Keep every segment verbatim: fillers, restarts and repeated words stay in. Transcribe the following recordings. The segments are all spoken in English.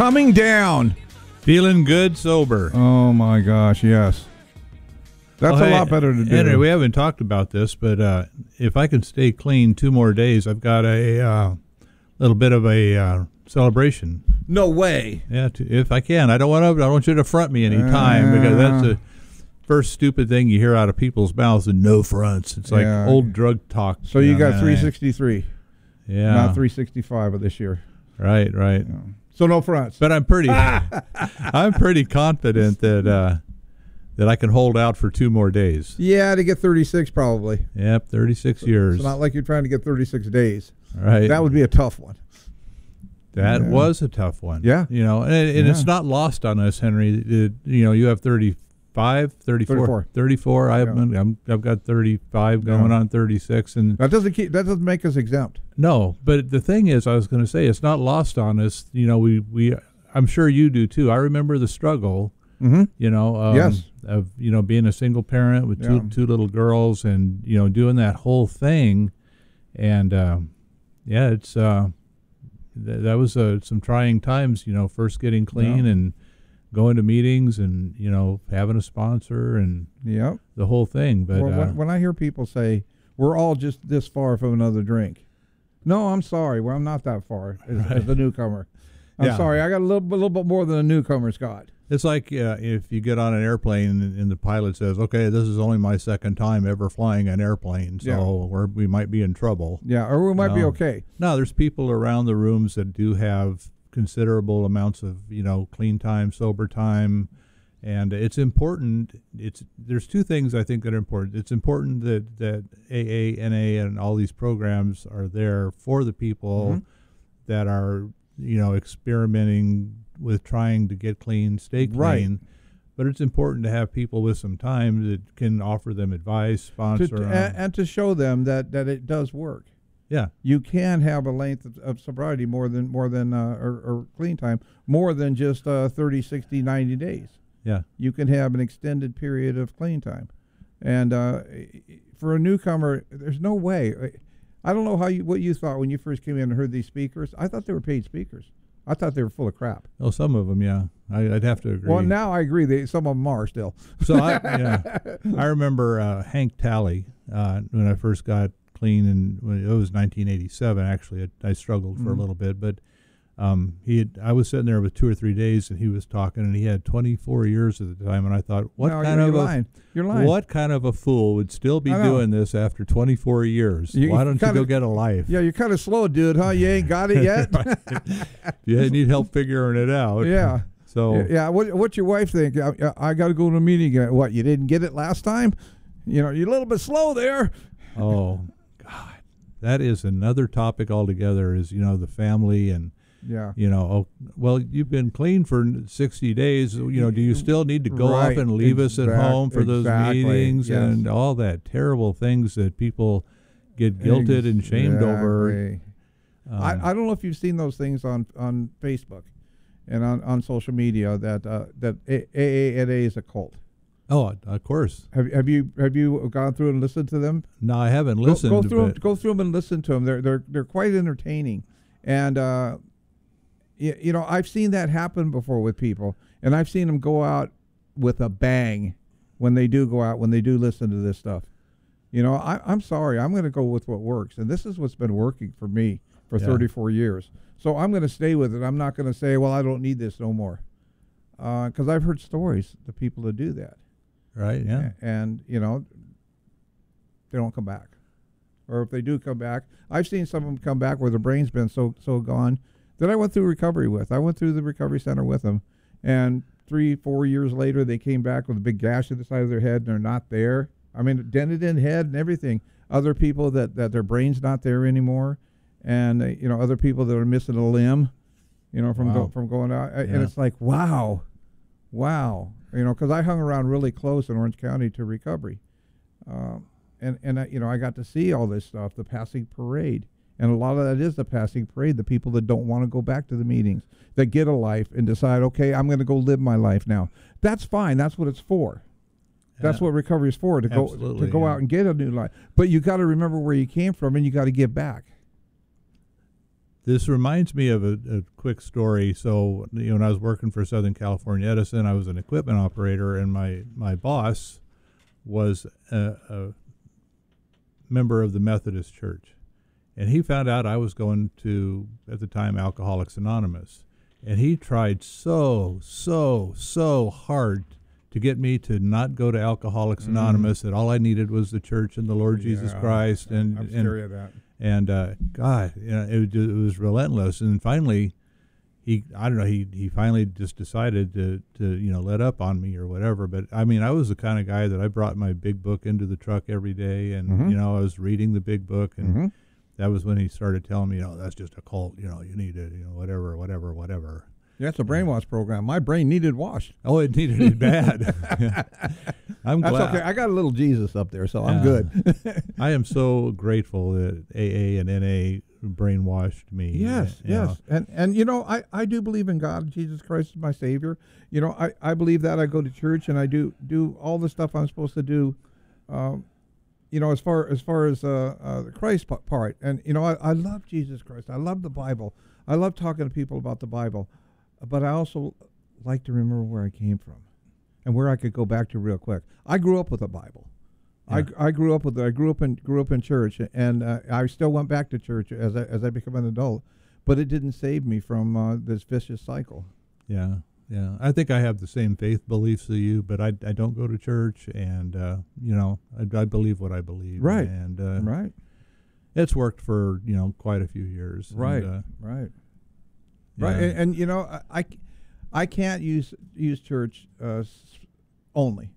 coming down. Feeling good sober. Oh my gosh, yes. That's well, a hey, lot better to do. Henry, we haven't talked about this, but uh, if I can stay clean two more days, I've got a uh, little bit of a uh, celebration. No way. Yeah, to, if I can. I don't want to. I don't want you to front me any time, because that's the first stupid thing you hear out of people's mouths. And no fronts. It's like Yeah. old drug talk. So you got three sixty-three. Yeah. Not three sixty-five of this year. Right, right. Yeah. So no fronts. But I'm pretty, I'm pretty confident that uh, that I can hold out for two more days. Yeah, to get thirty-six probably. Yep, thirty-six years. It's not like you're trying to get thirty-six days. Right. That would be a tough one. That Yeah. was a tough one. Yeah. You know, and, and Yeah. it's not lost on us, Henry. It, you know, you have thirty-five, thirty-four. thirty-four. thirty-four. I've, Yeah. been, I'm, I've got thirty-five going Yeah. on thirty-six. And That doesn't keep. That doesn't make us exempt. no, but the thing is, I was going to say, it's not lost on us. You know, we, we I'm sure you do too. I remember the struggle, Mm-hmm. you know, um, Yes. of, you know, being a single parent with two, Yeah. two little girls and, you know, doing that whole thing. And, um, yeah, it's, uh, th- that was uh, some trying times, you know, first getting clean Yeah. and going to meetings and, you know, having a sponsor and Yep. the whole thing. But, Well, uh, when, when I hear people say we're all just this far from another drink, no, I'm sorry. Well, I'm not that far as, Right. as a newcomer. I'm Yeah. sorry. I got a little, a little bit more than a newcomer's got. it's like uh, if you get on an airplane and, and the pilot says, okay, this is only my second time ever flying an airplane, so Yeah. we're, we might be in trouble. Yeah, or we might be No. okay. No, there's people around the rooms that do have considerable amounts of, you know, clean time, sober time, and it's important. It's there's two things I think that are important. It's important that that A A, N A, and all these programs are there for the people Mhm. that are, you know, experimenting with trying to get clean, stay clean. Right. But it's important to have people with some time that can offer them advice, To, sponsor to, them. and, and to show them that, that it does work. Yeah. You can have a length of, of sobriety more than more than uh, or, or clean time more than just uh, thirty, sixty, ninety days. Yeah. You can have an extended period of clean time. And uh, for a newcomer, there's no way. I don't know how you what you thought when you first came in and heard these speakers. I thought they were paid speakers. I thought they were full of crap. Oh, some of them, yeah. I, I'd have to agree. Well, now I agree. They, some of them are still. So I, yeah, I remember uh, Hank Talley uh, when I first got clean, and when it was nineteen eighty-seven. Actually, I, I struggled for Mhm. a little bit, but um, he had, I was sitting there with two or three days, and he was talking, and he had twenty-four years at the time, and I thought, what No, kind you're, of you're a lying. You're lying. what kind of a fool would still be I know. doing this after twenty-four years? You- Why don't kinda- you go get a life? Yeah, you're kind of slow, dude, huh? You ain't got it yet. You need help figuring it out. Yeah. So Yeah, yeah. What, what's your wife think? I, I got to go to a meeting. again. What, you didn't get it last time? You know, you're a little bit slow there. oh God, that is another topic altogether. Is you know the family and. Yeah. You know, oh, well, you've been clean for sixty days. You know, do you still need to go Right, off and leave us at exact- home for those exactly, meetings yes. and all that terrible things that people get guilted and shamed over? Exactly. Um, I, I don't know if you've seen those things on, on Facebook and on, on social media that uh, that A A N A is a cult. oh, of course. Have, have you have you gone through and listened to them? No, I haven't Go- listened. Go, through but, them, go through them and listen to them. They're they're they're quite entertaining, and uh, you, you know I've seen that happen before with people, and I've seen them go out with a bang when they do go out when they do listen to this stuff. You know, I, I'm sorry, I'm going to go with what works, and this is what's been working for me for Yeah. thirty-four years. So I'm going to stay with it. I'm not going to say, well, I don't need this no more, because I've heard stories of people that do that. right? Yeah. A- and you know they don't come back, or if they do come back, I've seen some of them come back where their brain's been so so gone that I went through recovery with. I went through the recovery center with them, and three four years later they came back with a big gash at the side of their head and they're not there. I mean, dented in head and everything. Other people that that their brain's not there anymore, and uh, you know other people that are missing a limb, you know from Wow. go, from going out, Yeah. and it's like wow, wow. You know, because I hung around really close in Orange County to recovery, um, and and I, you know I got to see all this stuff, the passing parade, and a lot of that is the passing parade. The people that don't want to go back to the meetings, that get a life and decide, okay, I'm going to go live my life now. That's fine. That's what it's for. That's Yeah. what recovery is for, to go to Absolutely, go yeah. out and get a new life. But you got to remember where you came from, and you got to give back. this reminds me of a, a quick story. So, you know, when I was working for Southern California Edison, I was an equipment operator, and my, my boss was a, a member of the Methodist Church. And he found out I was going to, at the time, Alcoholics Anonymous. And he tried so, so, so hard to get me to not go to Alcoholics Mm. Anonymous, that all I needed was the church and the Lord Jesus Yeah, Christ. And, I'm and scary of that. And uh, God, you know, it, was ju- it was relentless. And finally, he, I don't know, he, he finally just decided to, to, you know, let up on me or whatever. But I mean, I was the kind of guy that I brought my big book into the truck every day, and Mhm. you know, I was reading the big book, and Mhm. that was when he started telling me, oh, that's just a cult. You know, you need to, you know, whatever, whatever, whatever. Yeah, it's a brainwash program. My brain needed washed. Oh, it needed it bad. I'm That's glad. okay. I got a little Jesus up there, so I'm Yeah. good. I am so grateful that A A and N A brainwashed me. Yes, you know. yes. And and you know, I, I do believe in God. Jesus Christ is my Savior. You know, I, I believe that. I go to church and I do do all the stuff I'm supposed to do. Um, you know, as far as far as uh, uh, the Christ p- part. And you know, I, I love Jesus Christ. I love the Bible. I love talking to people about the Bible. But I also like to remember where I came from and where I could go back to real quick. I grew up with the Bible. Yeah. I, I grew up with I grew up in grew up in church, and uh, I still went back to church as I, as I became an adult, but it didn't save me from uh, this vicious cycle. Yeah, yeah. I think I have the same faith beliefs as you, but I, I don't go to church, and uh, you know, I, I believe what I believe. Right. And uh, Right, it's worked for, you know, quite a few years. right, And, uh, right, yeah. right. And, and you know, I, I, I can't use use church uh, s- only.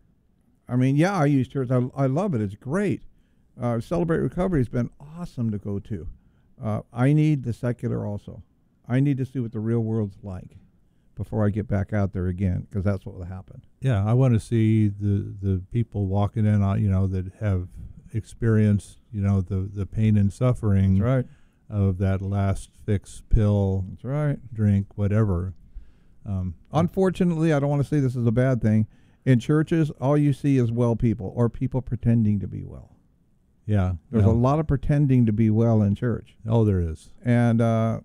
I mean, yeah, I use church. I, I love it. It's great. Uh, Celebrate Recovery has been awesome to go to. Uh, I need the secular also. I need to see what the real world's like before I get back out there again, because that's what will happen. Yeah, I want to see the the people walking in, uh, you know, that have experienced, you know, the the pain and suffering That's right. of that last fix, pill, That's right. drink, whatever. Um, Unfortunately, I don't want to say this is a bad thing. In churches, all you see is well people or people pretending to be well. yeah, There's no. a lot of pretending to be well in church. Oh, there is. And uh,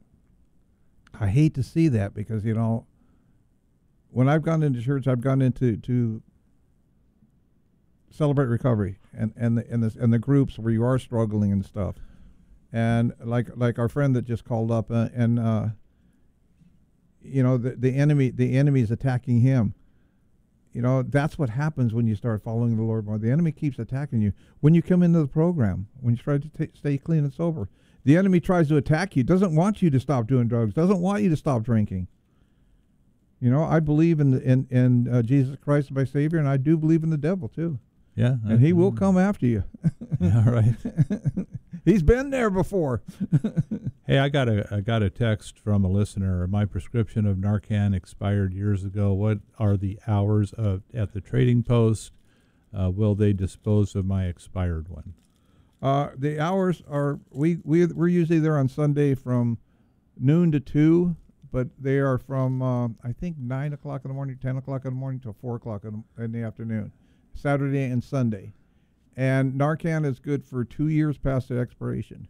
I hate to see that because, you know, when I've gone into church, I've gone into to Celebrate Recovery and, and, the, and, the, and the groups where you are struggling and stuff. And like like our friend that just called up uh, and, uh, you know, the, the enemy the enemy is attacking him. You know, that's what happens when you start following the Lord more. The enemy keeps attacking you. When you come into the program, when you try to t- stay clean and sober, the enemy tries to attack you, doesn't want you to stop doing drugs, doesn't want you to stop drinking. You know, I believe in the, in, in uh, Jesus Christ, my Savior, and I do believe in the devil, too. Yeah. And he will come after you. Yeah, right. He's been there before. Hey, I got a I got a text from a listener. My prescription of Narcan expired years ago. What are the hours of at the trading post? Uh, will they dispose of my expired one? Uh, the hours are, we, we, we're usually there on Sunday from noon to two, but they are from, uh, I think, nine o'clock in the morning, ten o'clock in the morning, till four o'clock in the, in the afternoon, Saturday and Sunday. And Narcan is good for two years past the expiration.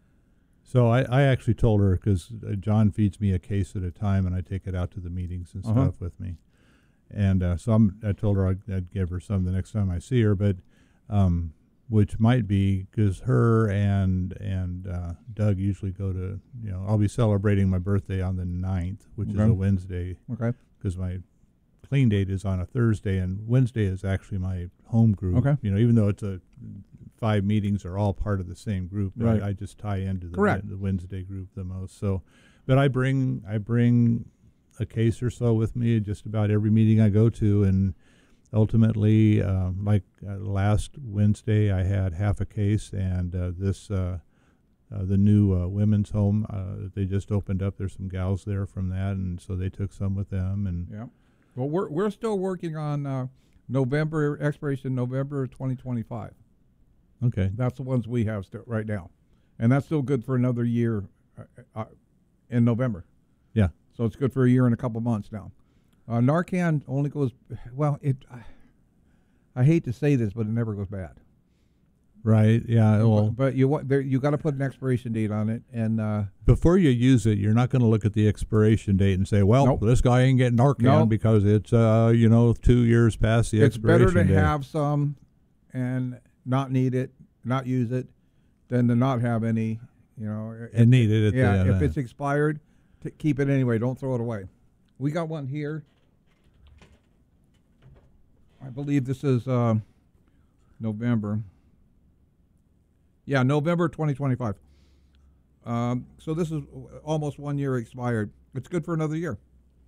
So I, I actually told her, because uh, John feeds me a case at a time, and I take it out to the meetings and Uh-huh. stuff with me. And uh, so I'm, I told her I'd, I'd give her some the next time I see her, but um, which might be because her and and uh, Doug usually go to, you know, I'll be celebrating my birthday on the ninth, which is Okay. a Wednesday, Okay. because my clean date is on a Thursday, and Wednesday is actually my home group. Okay. You know, even though it's a five meetings are all part of the same group, but Right. I, I just tie into the, Correct. the Wednesday group the most. So, but I bring I bring a case or so with me just about every meeting I go to, and ultimately, um, like uh, last Wednesday, I had half a case, and uh, this. Uh, Uh, the new uh, women's home uh, they just opened up. There's some gals there from that, and so they took some with them. And Yeah. Well, we're we're still working on uh, November expiration, November twenty twenty-five. okay, That's the ones we have still right now, and that's still good for another year uh, uh, in November. yeah, So it's good for a year and a couple months now. Uh, Narcan only goes well. It I, I hate to say this, but it never goes bad. Right. Yeah. Well, but, but you want there you got to put an expiration date on it, and uh, before you use it, you're not going to look at the expiration date and say, "Well, Nope. this guy ain't getting Narcan Nope. because it's uh, you know, two years past the it's expiration better to date." have some and not need it, not use it, than to not have any. You know, and need it at yeah. the end. If it's expired, t- keep it anyway. Don't throw it away. We got one here. I believe this is uh, November. Yeah, November twenty twenty-five. Um, so this is almost one year expired. It's good for another year.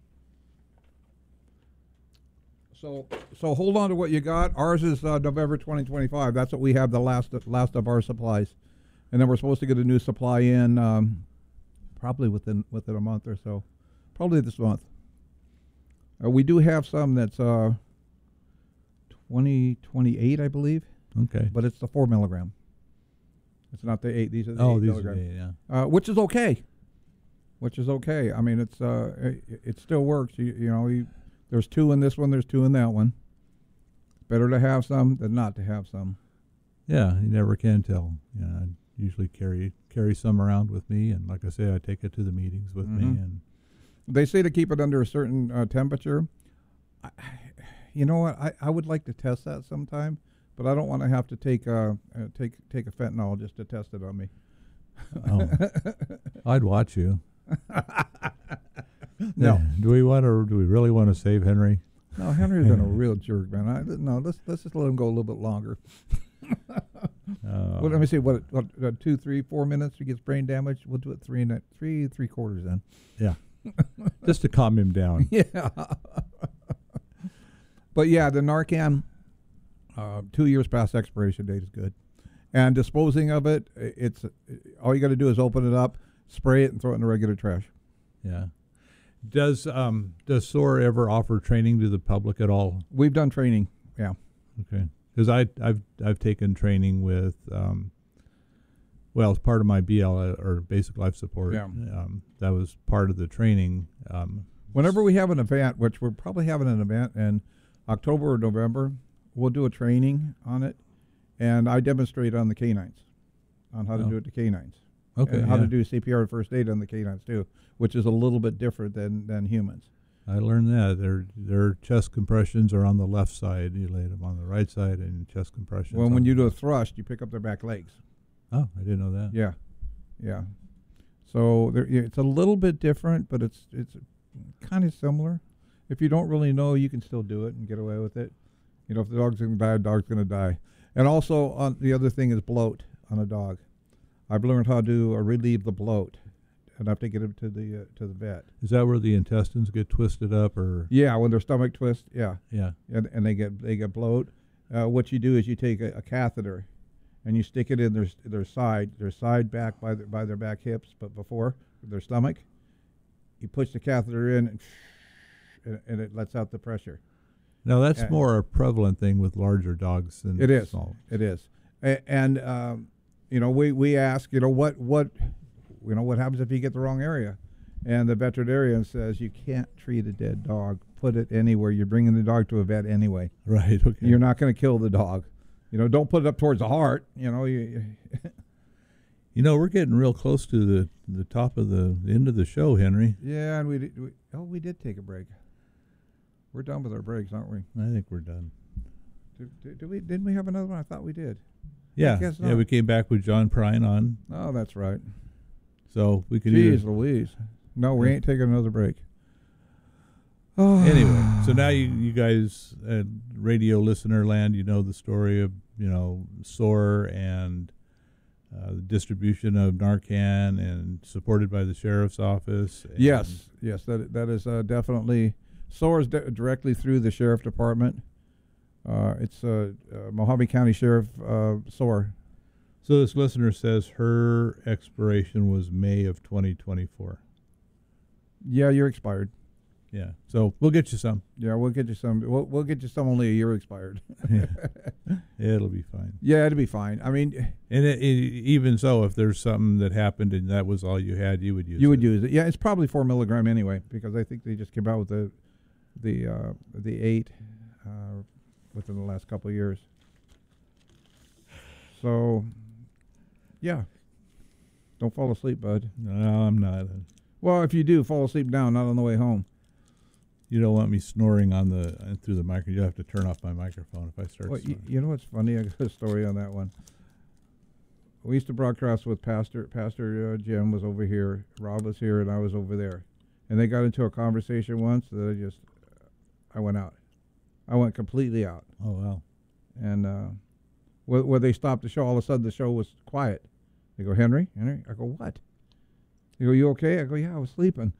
So so hold on to what you got. Ours is uh, November twenty twenty-five. That's what we have, the last last of our supplies, and then we're supposed to get a new supply in um, probably within within a month or so, probably this month. Uh, we do have some that's uh, twenty twenty-eight, I believe, Okay. but it's the four milligram. It's not the eight. These are the Oh, eight these milligram, are the, yeah. uh, which is okay. Which is okay. I mean, it's uh, it, it still works. You, you know, you, there's two in this one. There's two in that one. Better to have some than not to have some. Yeah, you never can tell. Yeah, I usually carry carry some around with me, and like I say, I take it to the meetings with me. Mhm. And They say to keep it under a certain uh, temperature. I, you know what? I, I would like to test that sometime, but I don't want to have to take uh, uh, take take a fentanyl just to test it on me. oh, I'd watch you. No. Do we want to? Do we really want to save Henry? No, Henry's been a real jerk, man. I, no, let's let's just let him go a little bit longer. Uh, Well, let me see. What, what uh, two, three, four minutes? He gets brain damage. We'll do it three and a- three, three quarters then. Yeah, just to calm him down. Yeah. But yeah, the Narcan, uh, two years past expiration date is good, and disposing of it, i- it's all you got to do is open it up, spray it, and throw it in the regular trash. Yeah. Does um does S O A R ever offer training to the public at all? We've done training. Yeah. Okay. Because I I've I've taken training with um. Well, as part of my B L or basic life support, Yeah. um, that was part of the training. Um, Whenever we have an event, which we're probably having an event in October or November, we'll do a training on it, and I demonstrate on the canines, on how to Oh. do it to canines. okay, And how yeah. to do C P R and first aid on the canines too, which is a little bit different than, than humans. I learned that their their chest compressions are on the left side. You lay them on the right side, and chest compressions. Well, on when the you do a left. thrust, you pick up their back legs. Oh, I didn't know that. Yeah, yeah. So there, yeah, it's a little bit different, but it's it's kind of similar. If you don't really know, you can still do it and get away with it. You know, if the dog's going to die, the dog's going to die. And also, on the other thing is bloat on a dog. I've learned how to uh, relieve the bloat, and I have to get him to the uh, to the vet. Is that where the intestines get twisted up, or Yeah, when their stomach twists, yeah, yeah? and and they get they get bloat. Uh, what you do is you take a, a catheter, and you stick it in their their side, their side back by their by their back hips, but before their stomach. You push the catheter in, and, and, and it lets out the pressure. Now that's Uh, more a prevalent thing with larger dogs than It is. small. It is, a, and um, you know we we ask you know what what you know what happens if you get the wrong area, and the veterinarian says you can't treat a dead dog. Put it anywhere. You're bringing the dog to a vet anyway. Right. Okay. You're not going to kill the dog. You know, don't put it up towards the heart. You know, you, you You know, we're getting real close to the the top of the end of the show, Henry. yeah, and we, did, we oh we did take a break. We're done with our breaks, aren't we? I think we're done. Did, did, did we didn't we have another one? I thought we did. Yeah. guess Yeah. not. We came back with John Prine on, Oh, that's right. so we could Jeez either, Louise. No, we Yeah. ain't taking another break. anyway. So now you you guys, uh, radio listener land, you know the story of you know S O A R and uh, the distribution of Narcan, and supported by the sheriff's office. And Yes, yes, that that is uh, definitely S O A R is di- directly through the sheriff department. Uh, it's uh, uh, Mojave County Sheriff uh, S O A R. So this listener says her expiration was May of twenty twenty-four. Yeah, you're expired. Yeah. So we'll get you some. Yeah, we'll get you some. We'll, we'll get you some only a year expired. Yeah. It'll be fine. Yeah, it'll be fine. I mean, And it, it, even so, if there's something that happened and that was all you had, you would use you would it. use it. Yeah, it's probably four milligram anyway, because I think they just came out with the the uh, the eight uh, within the last couple of years. So, yeah. Don't fall asleep, bud. No, I'm not. Well, if you do, fall asleep now, not on the way home. You don't want me snoring on the uh, through the microphone. You have to turn off my microphone if I start Well, you, snoring. you know what's funny? I got a story on that one. We used to broadcast with Pastor Pastor uh, Jim was over here, Rob was here, and I was over there, and they got into a conversation once that I just, I went out, I went completely out, Oh, wow. and uh, where, where they stopped the show, all of a sudden the show was quiet. They go, Henry, Henry. I go, what? They go, you okay? I go, yeah, I was sleeping.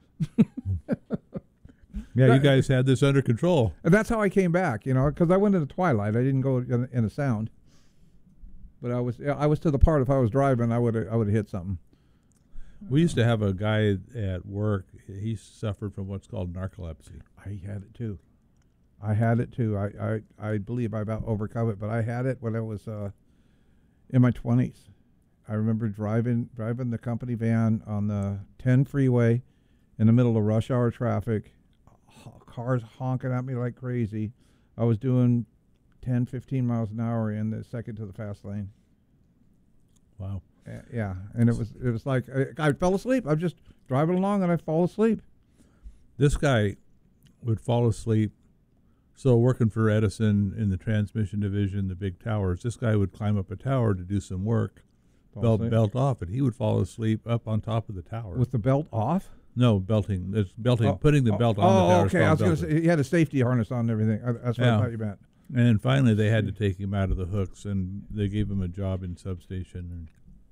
Yeah, you guys had this under control. And that's how I came back, you know, because I went into twilight. I didn't go in, in a sound, but I was I was to the part. If I was driving, I would I would have hit something. We used to have a guy at work. He suffered from what's called narcolepsy. I had it too. I had it too. I I, I believe I about overcome it, but I had it when I was uh, in my twenties. I remember driving driving the company van on the ten freeway in the middle of rush hour traffic. Cars honking at me like crazy. I was doing ten, fifteen miles an hour in the second to the fast lane. Wow. Uh, yeah, and it was it was like I, I fell asleep. I'm just driving along and I fall asleep. This guy would fall asleep. So working for Edison in the transmission division, the big towers, this guy would climb up a tower to do some work, Fall belt asleep. belt off, and he would fall asleep up on top of the tower. With the belt off. no belting, it's belting, Oh, putting the oh, belt on oh, the tower. okay. I was going to say he had a safety harness on and everything. I, that's what Yeah. I thought you meant. And then finally, they had to take him out of the hooks, and they gave him a job in substation. And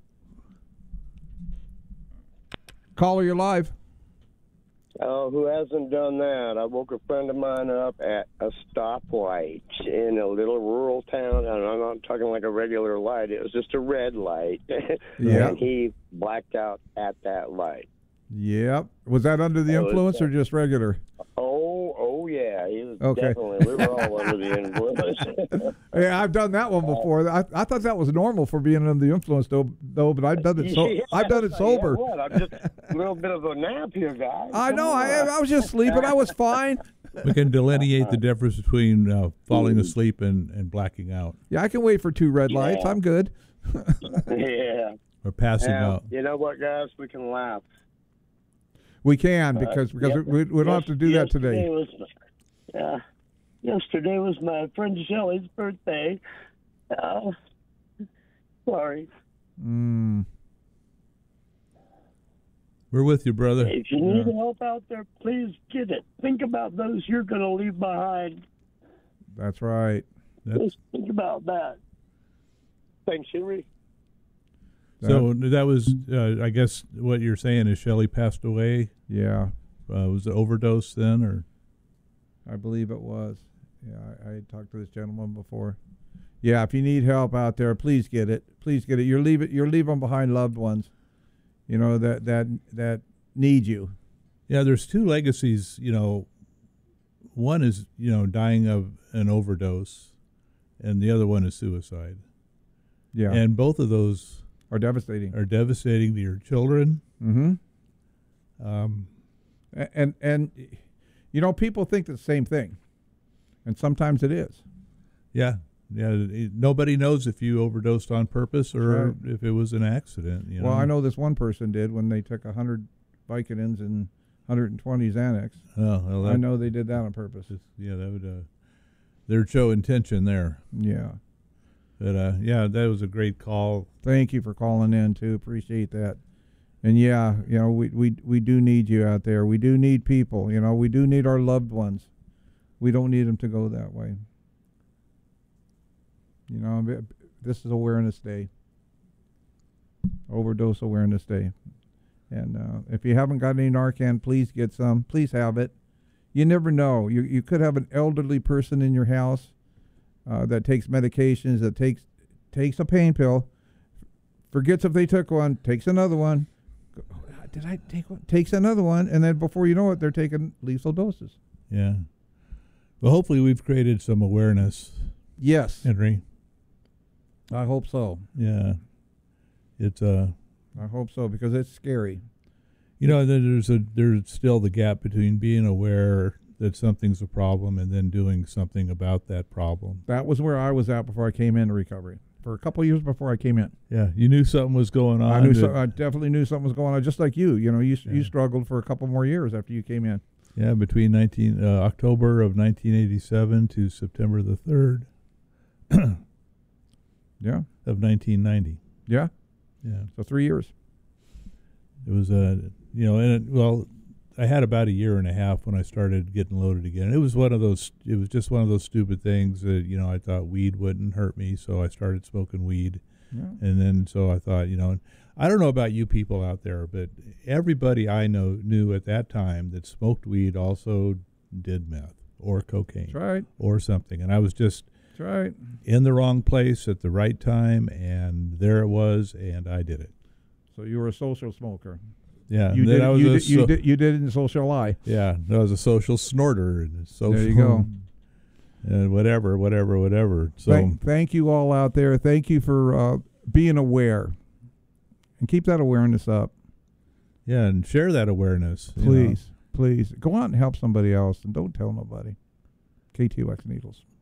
Caller, you're live. Oh, who hasn't done that? I woke a friend of mine up at a stoplight in a little rural town, and I'm not talking like a regular light. It was just a red light. Yeah. And he blacked out at that light. Yep. Was that under the Oh, influence it's- or just regular? Oh, oh yeah. He was Okay. definitely, we were all under the influence. Yeah, I've done that one before. I, I thought that was normal for being under the influence, though. Though, but I've done it. So Yeah, I've done it yeah, sober. what? I'm just a little bit of a nap here, guys. I Come know. I on. I was just sleeping. I was fine. we can delineate the difference between uh, falling asleep and, and blacking out, Yeah, I can wait for two red lights. Yeah. I'm good. Yeah. or passing Yeah. out. You know what, guys? We can laugh. We can because because Yep. we, we don't have to do that Yesterday today. Was, yeah, yesterday was my friend Shelley's birthday. Uh, sorry. Mm. We're with you, brother. If you need Yeah. help out there, please get it. Think about those you're going to leave behind. That's right. That's, Just think about that. Thanks, Henry. so that was, uh, I guess, what you're saying is Shelley passed away. Yeah, Uh, was it overdose then, or? I believe it was. Yeah, I, I talked to this gentleman before. Yeah, if you need help out there, please get it. Please get it. You're leaving you're leaving behind loved ones, you know that that that need you. Yeah, there's two legacies. You know, one is you know dying of an overdose, and the other one is suicide. Yeah, And both of those are devastating. are devastating to your children. Mm-hmm. Um, And, and and you know people think the same thing, and sometimes it is. yeah, yeah. It, nobody knows if you overdosed on purpose or Right. if it was an accident. You know? Well, I know this one person did when they took a hundred Vicodins and one hundred twenty Xanax. Oh, well, that, I know they did that on purpose. Yeah, that would. Uh, there'd show intention there. Yeah. But uh, yeah, that was a great call. Thank you for calling in too. Appreciate that. And yeah, you know, we, we we do need you out there. We do need people. You know, we do need our loved ones. We don't need them to go that way. You know, b- this is Awareness Day. Overdose Awareness Day. And uh, if you haven't got any Narcan, please get some. Please have it. You never know. You you could have an elderly person in your house uh, that takes medications, that takes takes a pain pill, forgets if they took one, takes another one. Go, "Oh, did I take one? Takes another one, and then before you know it, they're taking lethal doses. Yeah. Well, hopefully we've created some awareness, Yes, Henry. I hope so. Yeah. It's uh I hope so because it's scary. you know there's a there's still the gap between being aware that something's a problem and then doing something about that problem. That was where I was at before I came into recovery. for a couple of years before I came in. Yeah, you knew something was going on. I knew. that- So, I definitely knew something was going on, just like you. You know, you Yeah. you struggled for a couple more years after you came in. Yeah, between nineteen uh, October of nineteen eighty-seven to September the third Yeah, of nineteen ninety. yeah. Yeah, So three years. it was a uh, you know, and it, well, I had about a year and a half when I started getting loaded again. It was one of those. It was just one of those stupid things that you know I thought weed wouldn't hurt me, so I started smoking weed, Yeah. and then so I thought you know. I don't know about you people out there, but everybody I know knew at that time that smoked weed also did meth or cocaine That's right. or something, and I was just That's right. in the wrong place at the right time, and there it was, and I did it. So you were a social smoker. Yeah, You and then did. I was You a did, you so- did. You did it in social lie. Yeah, I was a social snorter and a social. There you go. And whatever, whatever, whatever. So Thank, thank you all out there. Thank you for uh, being aware, and keep that awareness up, yeah, and share that awareness, you know. please. Please go out and help somebody else, and don't tell nobody. K T O X Needles.